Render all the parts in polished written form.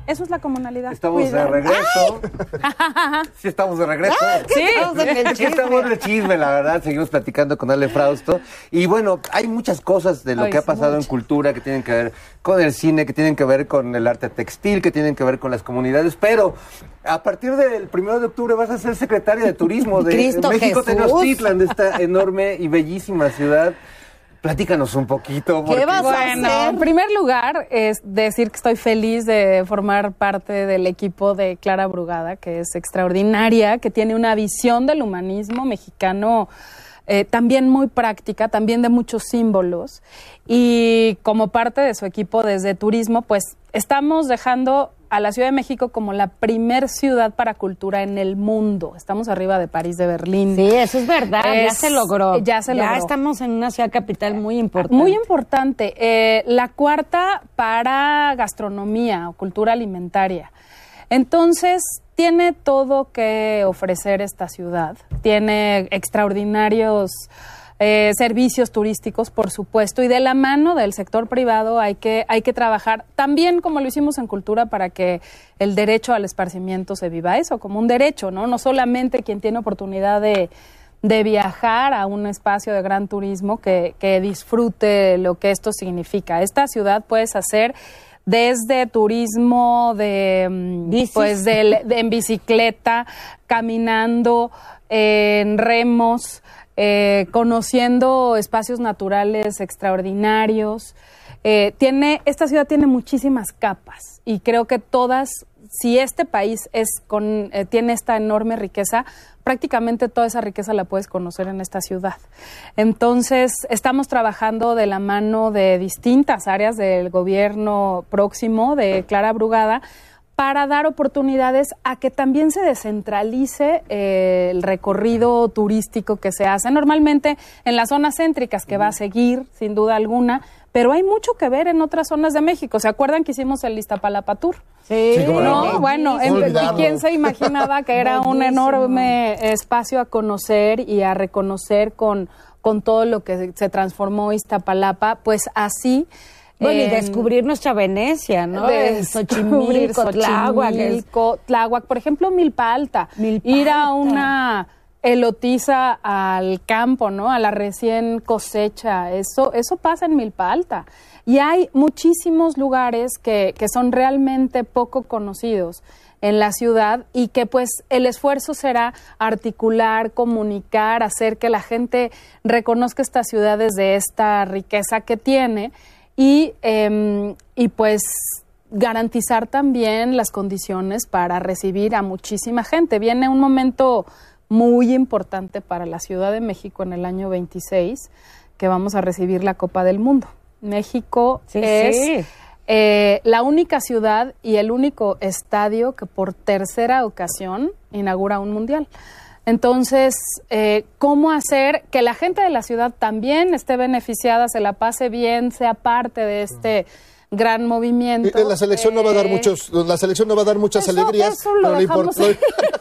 Eso es la comunalidad. Estamos de regreso. Sí, estamos de regreso. Sí. Aquí estamos en el chisme, la verdad. Seguimos platicando con Ale Frausto. Y bueno, hay muchas cosas de lo que ha pasado en cultura que tienen que ver con el cine, que tienen que ver con el arte textil, que tienen que ver con las comunidades. Pero a partir del 1 de octubre vas a ser secretaria de Turismo de México Tenochtitlan, de esta enorme y bellísima ciudad. Platícanos un poquito. ¿Qué vas a hacer? En primer lugar, es decir que estoy feliz de formar parte del equipo de Clara Brugada, que es extraordinaria, que tiene una visión del humanismo mexicano también muy práctica, también de muchos símbolos. Y como parte de su equipo desde Turismo, pues estamos dejando a la Ciudad de México como la primer ciudad para cultura en el mundo. Estamos arriba de París, de Berlín. Sí, eso es verdad, ya se logró. Ya estamos en una ciudad capital muy importante. Muy importante. La cuarta para gastronomía o cultura alimentaria. Entonces, tiene todo que ofrecer esta ciudad. Tiene extraordinarios servicios turísticos, por supuesto, y de la mano del sector privado hay que trabajar también como lo hicimos en cultura para que el derecho al esparcimiento se viva eso como un derecho, ¿no? No solamente quien tiene oportunidad de viajar a un espacio de gran turismo que disfrute lo que esto significa. Esta ciudad puedes hacer desde turismo en bicicleta, caminando, en remos, conociendo espacios naturales extraordinarios. Esta ciudad tiene muchísimas capas y creo que todas, si este país tiene esta enorme riqueza, prácticamente toda esa riqueza la puedes conocer en esta ciudad. Entonces, estamos trabajando de la mano de distintas áreas del gobierno próximo de Clara Brugada para dar oportunidades a que también se descentralice el recorrido turístico que se hace normalmente en las zonas céntricas, que va a seguir, sin duda alguna, pero hay mucho que ver en otras zonas de México. ¿Se acuerdan que hicimos el Iztapalapa Tour? Sí, ¿no? Bueno, ¿quién se imaginaba que era un enorme espacio a conocer y a reconocer con todo lo que se transformó Iztapalapa? Pues así... Bueno, y descubrir nuestra Venecia, ¿no? Xochimilco, Tláhuac, por ejemplo, Milpa Alta. Ir a una elotiza al campo, ¿no? A la recién cosecha. Eso pasa en Milpa Alta. Y hay muchísimos lugares que son realmente poco conocidos en la ciudad y que pues el esfuerzo será articular, comunicar, hacer que la gente reconozca estas ciudades de esta riqueza que tiene. Y pues garantizar también las condiciones para recibir a muchísima gente. Viene un momento muy importante para la Ciudad de México en el año 26, que vamos a recibir la Copa del Mundo. México es la única ciudad y el único estadio que por tercera ocasión inaugura un mundial. Entonces, ¿cómo hacer que la gente de la ciudad también esté beneficiada, se la pase bien, sea parte de este gran movimiento? La selección no va a dar muchas alegrías. Eso lo dejamos. Es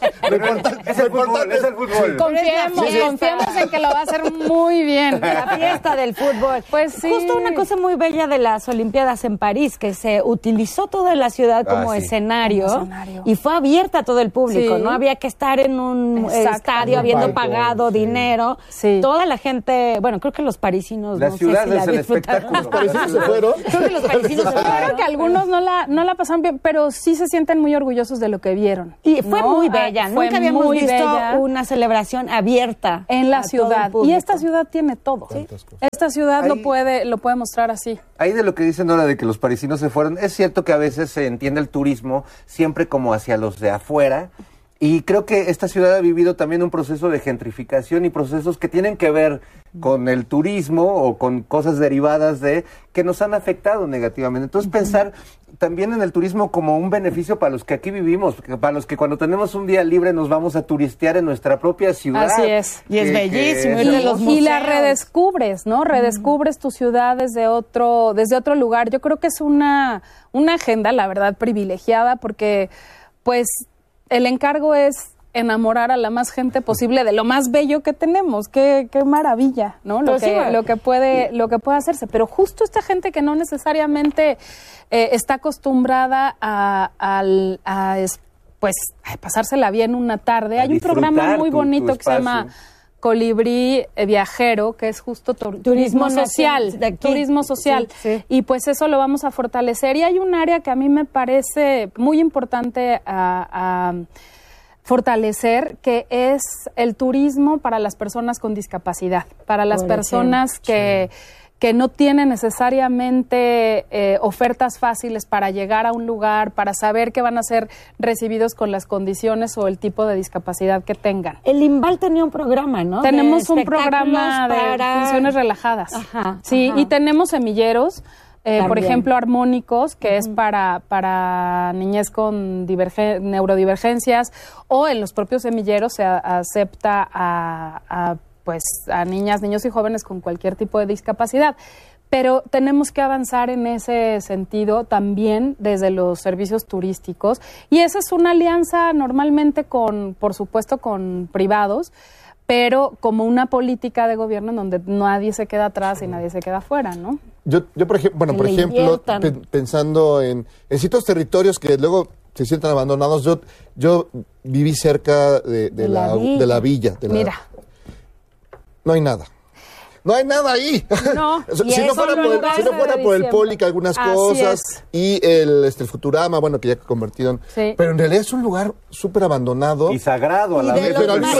el fútbol. Confiemos en que lo va a hacer muy bien. La fiesta del fútbol. Pues sí. Justo una cosa muy bella de las Olimpiadas en París, que se utilizó toda la ciudad como escenario y fue abierta a todo el público. No había que estar en un estadio habiendo pagado dinero. Sí. Toda la gente, bueno, creo que los parisinos no sé si la disfrutaron. Los parisinos se fueron. Creo que los parisinos Claro que algunos no la pasaron bien, pero sí se sienten muy orgullosos de lo que vieron. Y fue muy bella. Nunca habíamos visto una celebración abierta en la ciudad. Y esta ciudad tiene todo. ¿Sí? Esta ciudad lo puede mostrar así. Ahí de lo que dicen ahora de que los parisinos se fueron, es cierto que a veces se entiende el turismo siempre como hacia los de afuera. Y creo que esta ciudad ha vivido también un proceso de gentrificación y procesos que tienen que ver con el turismo o con cosas derivadas que nos han afectado negativamente. Entonces, pensar también en el turismo como un beneficio para los que aquí vivimos, para los que cuando tenemos un día libre nos vamos a turistear en nuestra propia ciudad. Así es. Y es bellísimo. Y la redescubres, ¿no? Redescubres tu ciudad desde otro lugar. Yo creo que es una agenda, la verdad, privilegiada porque, pues, el encargo es enamorar a la más gente posible de lo más bello que tenemos. Qué maravilla, ¿no? Lo que puede hacerse. Pero justo esta gente que no necesariamente está acostumbrada a pasársela bien una tarde. Hay un programa muy bonito que se llama Colibrí Viajero, que es justo turismo social. Turismo social. Sí. Y pues eso lo vamos a fortalecer. Y hay un área que a mí me parece muy importante a fortalecer, que es el turismo para las personas con discapacidad, para las personas que no tienen necesariamente ofertas fáciles para llegar a un lugar, para saber que van a ser recibidos con las condiciones o el tipo de discapacidad que tengan. El IMBAL tenía un programa, ¿no? Tenemos un programa de funciones relajadas. Ajá, sí, y tenemos semilleros. Por ejemplo, armónicos, que es para niñez con neurodivergencias, o en los propios semilleros se acepta a niñas, niños y jóvenes con cualquier tipo de discapacidad. Pero tenemos que avanzar en ese sentido también desde los servicios turísticos. Y esa es una alianza normalmente por supuesto, con privados, pero como una política de gobierno en donde nadie se queda atrás y nadie se queda afuera, ¿no? Yo por ejemplo, pensando en ciertos territorios que luego se sientan abandonados, yo viví cerca de la villa. Mira. No hay nada. No hay nada ahí. No, si no fuera por el Pólica, algunas cosas, y el Futurama, bueno, que ya convertido en... Sí. Pero en realidad es un lugar súper abandonado. Y sagrado a la vez.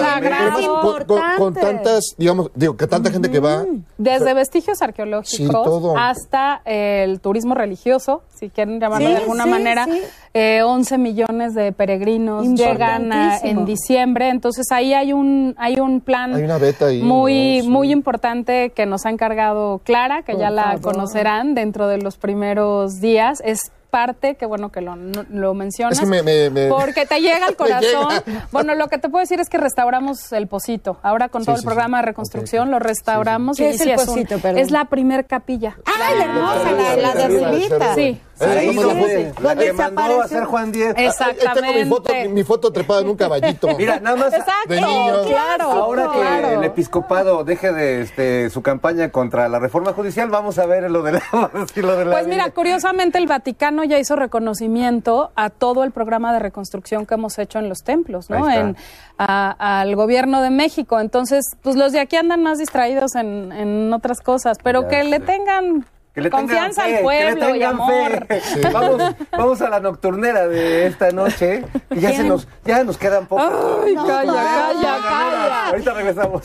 Con tantas, que tanta gente que va. Desde vestigios arqueológicos hasta el turismo religioso, si quieren llamarlo de alguna manera. 11 millones de peregrinos llegan en diciembre, entonces ahí hay un plan, hay una beta ahí, muy importante que nos ha encargado Clara, que ya la conocerán dentro de los primeros días. Es parte, que bueno que lo mencionas, es que porque te llega al corazón. Bueno, lo que te puedo decir es que restauramos el Pocito. Ahora con todo el programa de reconstrucción lo restauramos. ¿Qué es el Pocito, perdón? Es la primer capilla. ¡Ay, la hermosa! La de Rivita. Sí. Ahí la que mandó a hacer Juan Diez. Exactamente. Tengo mi foto trepada en un caballito. Mira, nada más de niño. Claro. Ahora que el episcopado deje de su campaña contra la reforma judicial, vamos a ver lo de la Pues mira, curiosamente el Vaticano ya hizo reconocimiento a todo el programa de reconstrucción que hemos hecho en los templos, ¿no? Al gobierno de México. Entonces, pues los de aquí andan más distraídos en otras cosas, pero que le tengan confianza al pueblo y amor. Sí. Vamos a la nocturnera de esta noche. Y ya nos quedan poco. Ay, calla. Ahorita regresamos.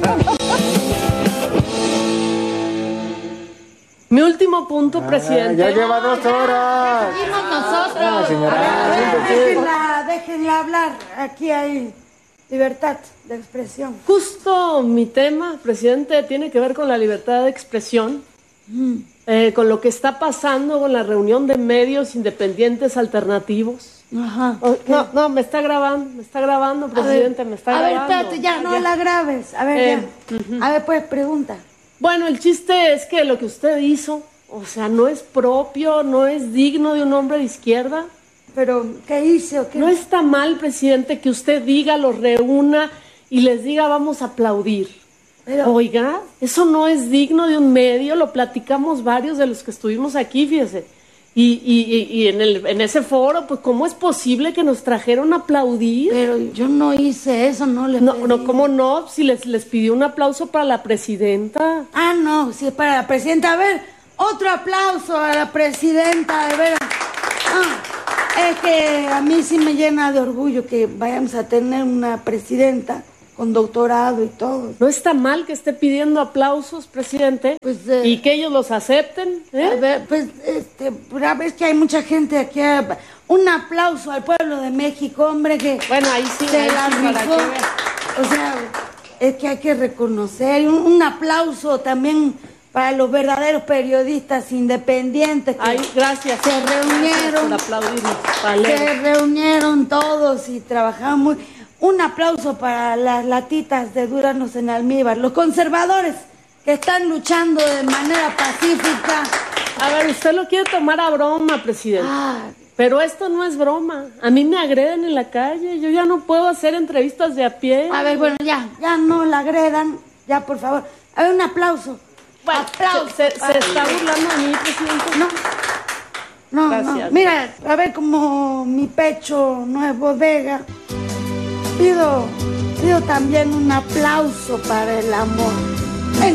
Mi último punto, presidente. Ya lleva 2 horas. Seguimos nosotros. Señora, déjenla hablar. Aquí hay libertad de expresión. Justo mi tema, presidente, tiene que ver con la libertad de expresión. Con lo que está pasando con la reunión de medios independientes alternativos. Ajá. No, me está grabando, presidente, me está grabando. A ver, espérate, ya, no la grabes. A ver, A ver, pues, pregunta. Bueno, el chiste es que lo que usted hizo, o sea, no es propio, no es digno de un hombre de izquierda. ¿Pero qué hice o qué? No está mal, presidente, que usted diga, los reúna y les diga vamos a aplaudir. Pero, oiga, eso no es digno de un medio, lo platicamos varios de los que estuvimos aquí, fíjese. Y en ese foro, pues, ¿cómo es posible que nos trajeron a aplaudir? Pero yo no hice eso, no le pedí. No, ¿cómo no? Si les pidió un aplauso para la presidenta. Ah, no, si es para la presidenta. A ver, otro aplauso a la presidenta, de veras. Es que a mí sí me llena de orgullo que vayamos a tener una presidenta con doctorado y todo. No está mal que esté pidiendo aplausos, presidente, pues, y que ellos los acepten. A ver, pues, a ver, es que hay mucha gente aquí. Un aplauso al pueblo de México, hombre, que bueno, ahí sí, se la rifó. O sea, es que hay que reconocer. Un aplauso también para los verdaderos periodistas independientes que gracias. Se reunieron. Gracias por aplaudirnos. Se reunieron todos y trabajaron muy. Un aplauso para las latitas de duraznos en almíbar, los conservadores que están luchando de manera pacífica A ver, usted lo quiere tomar a broma, presidente. Pero esto no es broma. A mí me agreden en la calle. Yo ya no puedo hacer entrevistas de a pie. A ver, bueno, ya no la agredan. Ya, por favor. A ver, un aplauso. Bueno, aplauso. Se está burlando de mí, presidente. No. Mira, a ver, como mi pecho no es bodega, pido también un aplauso para el amor.